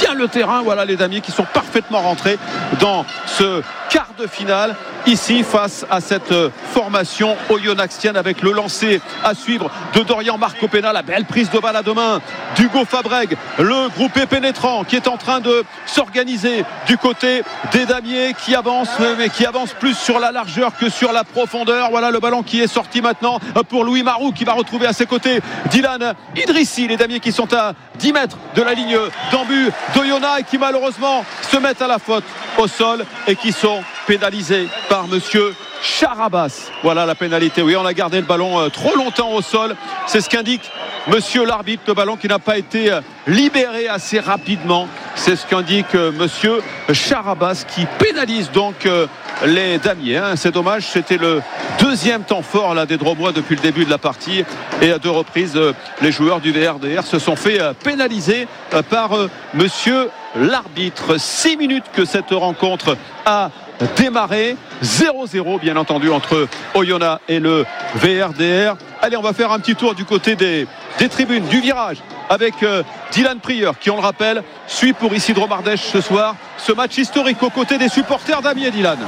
bien le terrain. Voilà les damiers qui sont parfaitement rentrés dans ce quart de finale ici face à cette formation oyonnaxienne avec le lancer à suivre de Dorian Marcopena, la belle prise de balle à deux mains d'Hugo Fabreg, le groupé pénétrant qui est en train de s'organiser du côté des damiers qui avancent, mais qui avance plus sur la largeur que sur la profondeur. Voilà le ballon qui est sorti maintenant pour Louis Marou qui va retrouver à ses côtés Dylan Idrissi, les damiers qui sont à 10 mètres de la ligne d'en-but d'Oyonnax et qui malheureusement se mettent à la faute au sol et qui sont pénalisés par monsieur Charabas. Voilà la pénalité. Oui, on a gardé le ballon trop longtemps au sol. C'est ce qu'indique monsieur l'arbitre. Le ballon qui n'a pas été libéré assez rapidement. C'est ce qu'indique monsieur Charabas qui pénalise donc les damiers. C'est dommage. C'était le deuxième temps fort là, des Dromois depuis le début de la partie. Et à deux reprises, les joueurs du VRDR se sont fait pénaliser par monsieur l'arbitre. 6 minutes que cette rencontre a démarré, 0-0 bien entendu entre Oyonnax et le VRDR. Allez, on va faire un petit tour du côté des tribunes, du virage avec Dylan Prieur qui, on le rappelle, suit pour Isidro Mardèche ce soir ce match historique aux côtés des supporters d'Amiens. Dylan.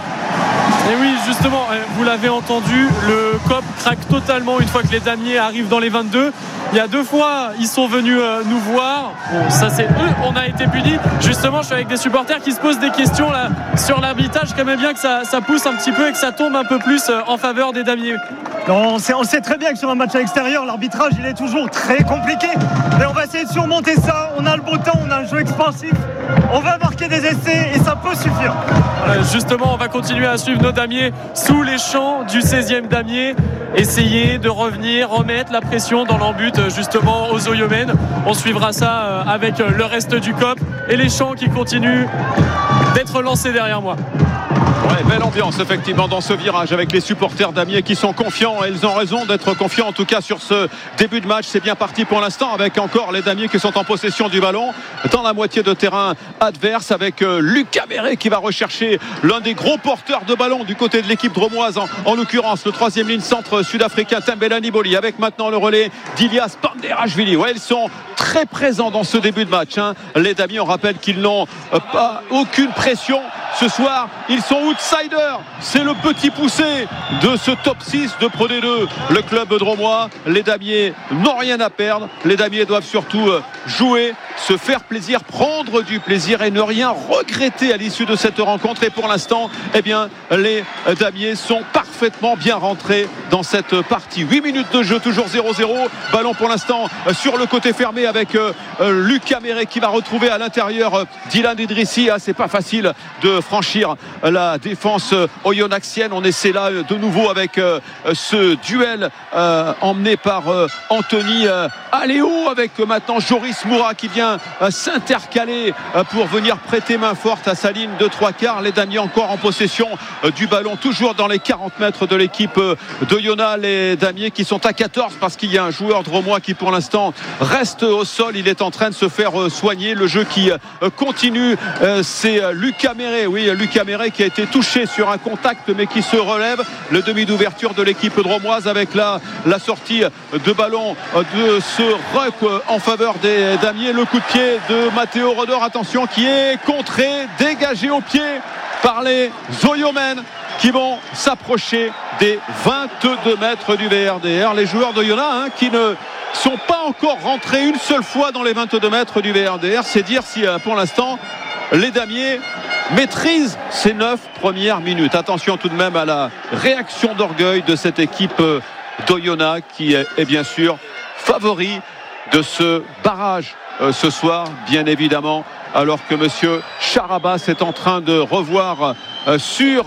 Et oui, justement, vous l'avez entendu, le COP craque totalement une fois que les damiers arrivent dans les 22. Il y a 2 fois, ils sont venus nous voir. Bon, ça c'est eux, on a été punis. Justement, je suis avec des supporters qui se posent des questions là sur l'arbitrage. J'aimerais bien que ça pousse un petit peu et que ça tombe un peu plus en faveur des damiers. Non, on sait très bien que sur un match à l'extérieur, l'arbitrage il est toujours très compliqué. Mais on va essayer de surmonter ça. On a le beau temps, on a un jeu expansif. On va marquer des essais et ça peut suffire. Justement, on va continuer à suivre nos damiers sous les champs du 16e damier. Essayer de revenir, remettre la pression dans l'en-but justement aux Oyomènes. On suivra ça avec le reste du COP et les champs qui continuent d'être lancés derrière moi. Ouais, belle ambiance effectivement dans ce virage avec les supporters d'Amiens qui sont confiants et ils ont raison d'être confiants en tout cas sur ce début de match. C'est bien parti pour l'instant avec encore les Damiers qui sont en possession du ballon dans la moitié de terrain adverse avec Lucas Méré qui va rechercher l'un des gros porteurs de ballon du côté de l'équipe dromoise en l'occurrence le 3e ligne centre sud-africain Tembelani Boli avec maintenant le relais d'Ilias Panderashvili. Ouais, ils sont très présents dans ce début de match. Les Damiers, on rappelle qu'ils n'ont pas aucune pression ce soir. Ils sont outsiders. C'est le petit poussé de ce top 6 de Pro D2. Le club dromois. Les Damiers n'ont rien à perdre. Les Damiers doivent surtout jouer, se faire plaisir, prendre du plaisir et ne rien regretter à l'issue de cette rencontre. Et pour l'instant, eh bien, les Damiers sont parfaitement bien rentrés dans cette partie. 8 minutes de jeu, toujours 0-0. Ballon pour l'instant sur le côté fermé avec Lucas Méré qui va retrouver à l'intérieur Dylan Idrissi. C'est pas facile de franchir la défense oyonnaxienne. On essaie là de nouveau avec ce duel emmené par Anthony Aléo avec maintenant Joris Moura qui vient s'intercaler pour venir prêter main forte à sa ligne de 3/4. Les Damiers encore en possession du ballon, toujours dans les 40 mètres de l'équipe d'Oyonnax. Les Damiers qui sont à 14 parce qu'il y a un joueur dromois qui pour l'instant reste au sol. Il est en train de se faire soigner. Le jeu qui continue, c'est Lucas Méré. Oui, Lucas Méré qui a été touché sur un contact mais qui se relève. Le demi d'ouverture de l'équipe dromoise avec la sortie de ballon de ce ruck en faveur des Damiers. Le coup de pied de Matteo Rodor, attention, qui est contré, dégagé au pied par les Oyomènes qui vont s'approcher des 22 mètres du VRDR. Les joueurs d'Oyonnax qui ne sont pas encore rentrés une seule fois dans les 22 mètres du VRDR. C'est dire si pour l'instant les Damiers maîtrisent ces 9 premières minutes. Attention tout de même à la réaction d'orgueil de cette équipe d'Oyonnax qui est bien sûr favori de ce barrage ce soir, bien évidemment, alors que monsieur Charabas est en train de revoir sur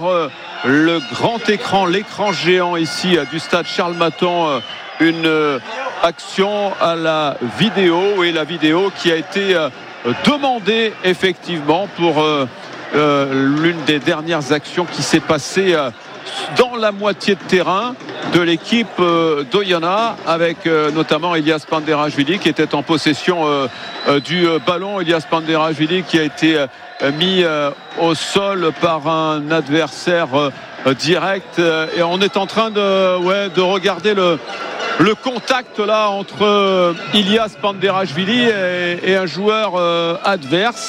le grand écran, l'écran géant ici du stade Charles Mathon, une action à la vidéo, et la vidéo qui a été demandée effectivement pour l'une des dernières actions qui s'est passée dans la moitié de terrain de l'équipe d'Oyonnax avec notamment Ilias Panderashvili qui était en possession du ballon. Ilias Panderashvili qui a été mis au sol par un adversaire direct, et on est en train de regarder le contact là entre Ilias Panderashvili et un joueur adverse.